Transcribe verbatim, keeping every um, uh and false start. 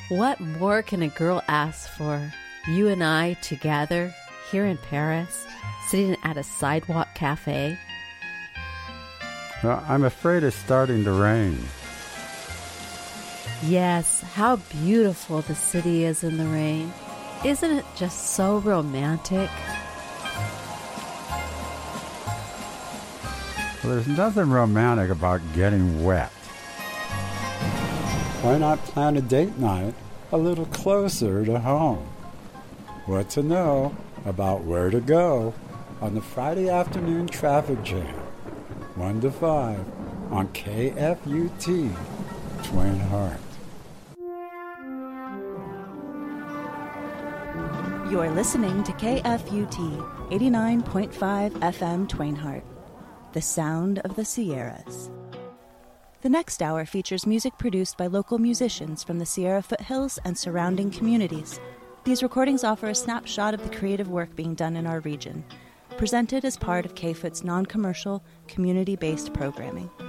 What more can a girl ask for? You and I together here in Paris, sitting at a sidewalk cafe. Well, I'm afraid it's starting to rain. Yes, how beautiful the city is in the rain. Isn't it just so romantic? Well, there's nothing romantic about getting wet. Why not plan a date night a little closer to home? What to know about where to go on the Friday afternoon traffic jam, one to five on K F U T, Twain Harte. You're listening to K F U T eighty-nine point five F M Twain Harte, the sound of the Sierras. The next hour features music produced by local musicians from the Sierra foothills and surrounding communities. These recordings offer a snapshot of the creative work being done in our region, presented as part of K F U T's non-commercial, community-based programming.